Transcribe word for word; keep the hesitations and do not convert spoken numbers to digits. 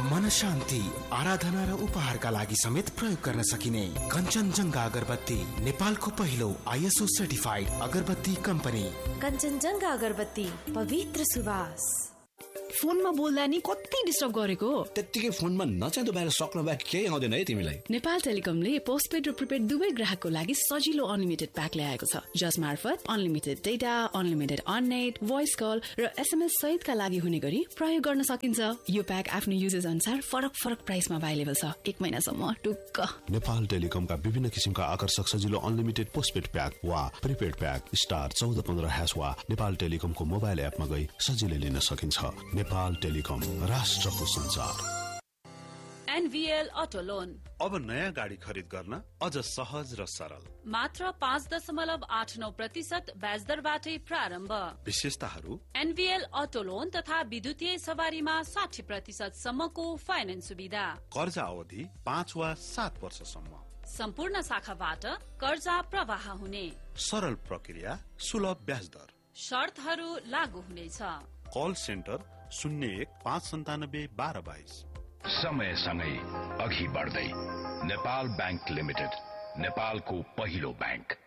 मन शान्ति, आराधना र उपहारका लागि समेत प्रयोग गर्न सकिने कञ्चनजङ्घा अगरबत्ती, नेपालको पहिलो आइएसओ सर्टिफाइड अगरबत्ती कम्पनी। कञ्चनजङ्घा अगरबत्ती, पवित्र सुवास। फोनमा बोल्दा नि कति डिस्टर्ब गरेको। त्यतिकै फोनमा नचाहिँदो बाहिर सक्न बाहेक केही आउँदैन है तिमीलाई। नेपाल टेलिकमले पोस्टपेड र प्रिपेड दुवै ग्राहकको लागि सजिलो अनलिमिटेड प्याक ल्याएको छ, जस मार्फत unlimited data, unlimited अननेट, voice call र एसएमएस सहितका लागि हुने गरी प्रयोग गर्न सकिन्छ। यो प्याक आफ्नो युजेस अनुसार फरक फरक प्राइसमा अभाइलेबल छ, एक महिनासम्म टुक्क। नेपाल टेलिकमका विभिन्न किसिमका आकर्षक सजिलो अनलिमिटेड पोस्टपेड प्याक वा प्रिपेड प्याक स्टार चौध पन्ध्र ह्यास वा नेपाल टेलिकमको मोबाइल एपमा गई सजिलै लिन सकिन्छ। नेपाल टेलिकम, राष्ट्रको संचार। एनभीएल अटो लोन अब नयाँ गाडी खरिद गर्न अझ सहज र सरल। मात्र पाँच दशमलव आठ नौ प्रतिशत ब्याज दरबाटै प्रारम्भ। विशेषताहरू एनभीएल अटो लोन तथा विद्युतीय सवारीमा साठी प्रतिशत सम्मको फाइनेन्स सुविधा। कर्जा अवधि पाँच वा सात वर्षसम्म। सम्पूर्ण शाखाबाट कर्जा प्रवाह हुने। सरल प्रक्रिया, सुलभ ब्याज दर। शर्तहरू लागू हुनेछ। कल सेन्टर शून्य एक पाँच सन्तानब्बे बाह्र बाइस। समयसँगै अघि बढ्दै नेपाल बैंक लिमिटेड, नेपालको पहिलो बैंक।